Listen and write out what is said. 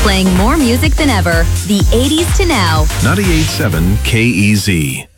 Playing more music than ever. The 80s to now. 98.7 KEZ.